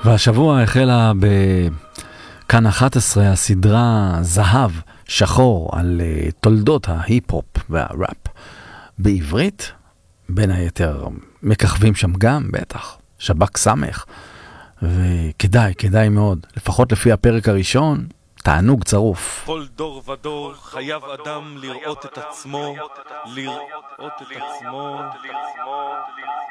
והשבוע החלה בכאן 11 הסדרה זהב שחור על תולדות ההיפ-הופ והראפ בעברית. בין היתר מככבים שם גם, בטח, שב"כ סמך. וכדאי מאוד, לפחות לפי הפרק הראשון, תענוג צרוף. כל דור ודור חייב אדם לראות את עצמו, לראות את עצמו.